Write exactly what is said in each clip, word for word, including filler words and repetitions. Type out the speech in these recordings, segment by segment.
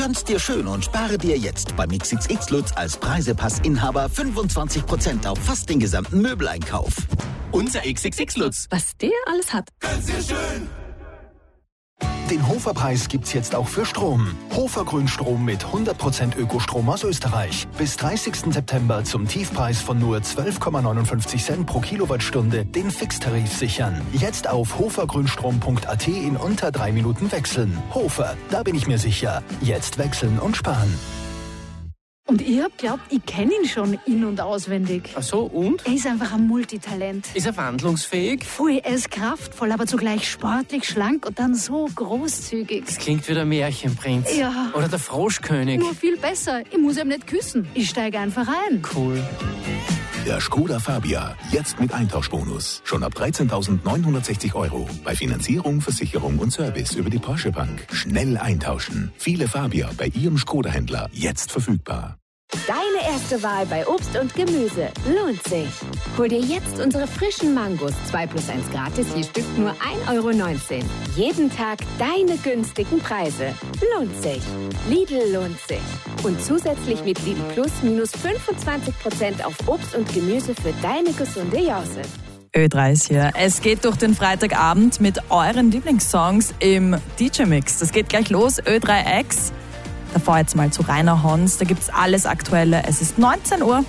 Tanz dir schön und spare dir jetzt beim X X X Lutz als Preisepassinhaber fünfundzwanzig Prozent auf fast den gesamten Möbeleinkauf. Unser X X X Lutz. Was der alles hat. Tanz dir schön. Den Hofer-Preis gibt's jetzt auch für Strom. Hofer Grünstrom mit hundert Prozent Ökostrom aus Österreich. Bis dreißigsten September zum Tiefpreis von nur zwölf Komma neunundfünfzig Cent pro Kilowattstunde den Fixtarif sichern. Jetzt auf hofergrünstrom punkt a t in unter drei Minuten wechseln. Hofer, da bin ich mir sicher. Jetzt wechseln und sparen. Und ich hab glaubt, ich kenne ihn schon in- und auswendig. Ach so, und? Er ist einfach ein Multitalent. Ist er wandlungsfähig? Voll, er ist kraftvoll, aber zugleich sportlich, schlank und dann so großzügig. Das klingt wie der Märchenprinz. Ja. Oder der Froschkönig. Nur viel besser. Ich muss ihm nicht küssen. Ich steige einfach ein. Cool. Der Skoda Fabia, jetzt mit Eintauschbonus. Schon ab dreizehntausendneunhundertsechzig Euro. Bei Finanzierung, Versicherung und Service über die Porsche Bank. Schnell eintauschen. Viele Fabia bei Ihrem Skoda-Händler. Jetzt verfügbar. Deine erste Wahl bei Obst und Gemüse lohnt sich. Hol dir jetzt unsere frischen Mangos. zwei plus eins gratis, je Stück nur ein Euro neunzehn. Jeden Tag deine günstigen Preise. Lohnt sich. Lidl lohnt sich. Und zusätzlich mit Lidl Plus minus fünfundzwanzig Prozent auf Obst und Gemüse für deine gesunde Jause. Ö drei ist hier. Es geht durch den Freitagabend mit euren Lieblingssongs im D J-Mix. Das geht gleich los, Ö drei X. Davor jetzt mal zu Rainer Hons, da gibt's alles Aktuelle. Es ist neunzehn Uhr.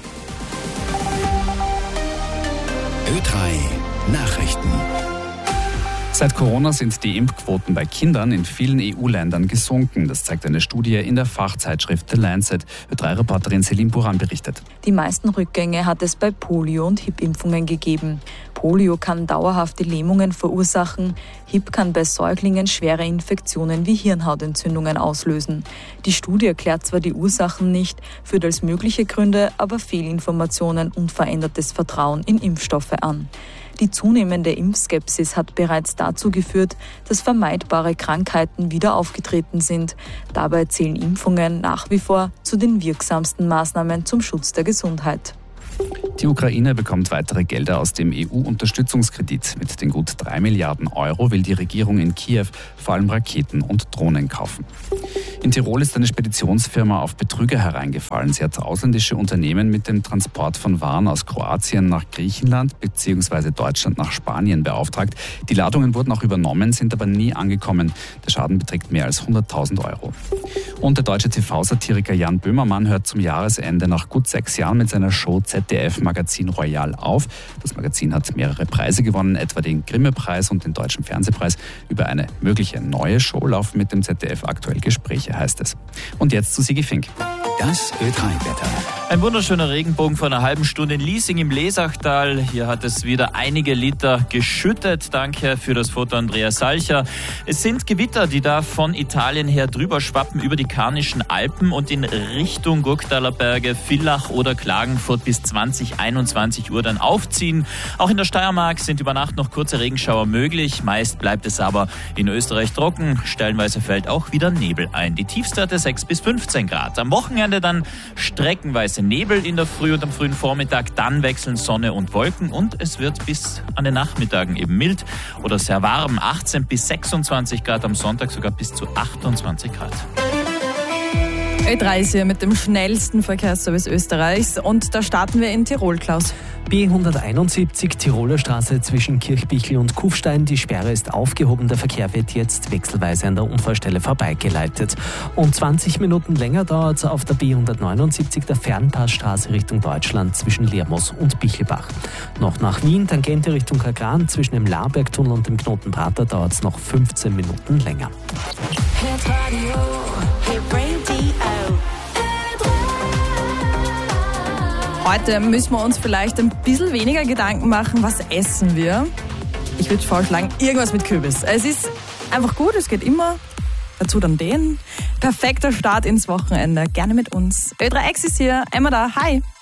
Ö drei Nachrichten. Seit Corona sind die Impfquoten bei Kindern in vielen E U-Ländern gesunken. Das zeigt eine Studie in der Fachzeitschrift The Lancet. Ö drei Reporterin Celine Buran berichtet. Die meisten Rückgänge hat es bei Polio- und H I P-Impfungen gegeben. Polio kann dauerhafte Lähmungen verursachen. H I P kann bei Säuglingen schwere Infektionen wie Hirnhautentzündungen auslösen. Die Studie erklärt zwar die Ursachen nicht, führt als mögliche Gründe aber Fehlinformationen und verändertes Vertrauen in Impfstoffe an. Die zunehmende Impfskepsis hat bereits dazu geführt, dass vermeidbare Krankheiten wieder aufgetreten sind. Dabei zählen Impfungen nach wie vor zu den wirksamsten Maßnahmen zum Schutz der Gesundheit. Die Ukraine bekommt weitere Gelder aus dem E U-Unterstützungskredit. Mit den gut drei Milliarden Euro will die Regierung in Kiew vor allem Raketen und Drohnen kaufen. In Tirol ist eine Speditionsfirma auf Betrüger hereingefallen. Sie hat ausländische Unternehmen mit dem Transport von Waren aus Kroatien nach Griechenland bzw. Deutschland nach Spanien beauftragt. Die Ladungen wurden auch übernommen, sind aber nie angekommen. Der Schaden beträgt mehr als hunderttausend Euro. Und der deutsche T V-Satiriker Jan Böhmermann hört zum Jahresende nach gut sechs Jahren mit seiner Show Z D F-Magazin Royal auf. Das Magazin hat mehrere Preise gewonnen, etwa den Grimme-Preis und den Deutschen Fernsehpreis. Über eine mögliche neue Show laufen mit dem Z D F aktuell Gespräche, heißt es. Und jetzt zu Sigi Fink. Das Ö drei Wetter. Ein wunderschöner Regenbogen vor einer halben Stunde in Liesing im Lesachtal. Hier hat es wieder einige Liter geschüttet. Danke für das Foto, Andrea Salcher. Es sind Gewitter, die da von Italien her drüber schwappen über die Karnischen Alpen und in Richtung Gurktaler Berge, Villach oder Klagenfurt bis zwanzig, einundzwanzig Uhr dann aufziehen. Auch in der Steiermark sind über Nacht noch kurze Regenschauer möglich. Meist bleibt es aber in Österreich trocken. Stellenweise fällt auch wieder Nebel ein. Die Tiefstwerte sechs bis fünfzehn Grad. Am Wochenende dann streckenweise Nebel in der Früh und am frühen Vormittag. Dann wechseln Sonne und Wolken und es wird bis an den Nachmittagen eben mild oder sehr warm. achtzehn bis sechsundzwanzig Grad, am Sonntag sogar bis zu achtundzwanzig Grad. Ö drei ist hier mit dem schnellsten Verkehrsservice Österreichs und da starten wir in Tirol, Klaus. B hunderteinundsiebzig Tiroler Straße zwischen Kirchbichel und Kufstein. Die Sperre ist aufgehoben. Der Verkehr wird jetzt wechselweise an der Unfallstelle vorbeigeleitet. Und zwanzig Minuten länger dauert es auf der B hundertneunundsiebzig, der Fernpassstraße Richtung Deutschland zwischen Lermoos und Bichelbach. Noch nach Wien, Tangente Richtung Kagran, zwischen dem Laarbergtunnel und dem Knoten Prater dauert es noch fünfzehn Minuten länger. Hit Radio, Hit Radio. Heute müssen wir uns vielleicht ein bisschen weniger Gedanken machen, was essen wir. Ich würde vorschlagen, irgendwas mit Kürbis. Es ist einfach gut, es geht immer. Dazu dann den. Perfekter Start ins Wochenende. Gerne mit uns. Ö drei X ist hier. Emma da. Hi.